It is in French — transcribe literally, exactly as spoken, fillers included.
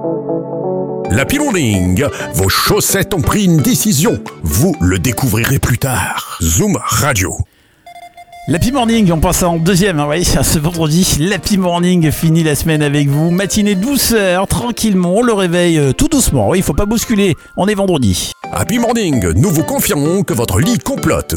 L'Happy Morning, vos chaussettes ont pris une décision. Vous le découvrirez plus tard. Zoom Radio. L'Happy Morning, on passe en deuxième, hein, oui, ce vendredi. L'Happy Morning finit la semaine avec vous. Matinée douceur, tranquillement, on le réveille euh, tout doucement. Oui, il faut pas bousculer, on est vendredi. Happy Morning, nous vous confirmons que votre lit complote.